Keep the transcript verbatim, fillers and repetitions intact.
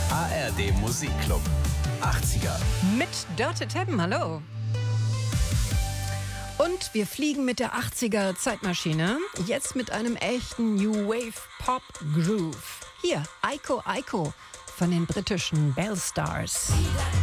A R D Musikclub achtziger. Mit Dörte Teppen, hallo. Und wir fliegen mit der achtziger Zeitmaschine, jetzt mit einem echten New Wave Pop Groove. Hier, Aiko Aiko von den britischen Bell Stars.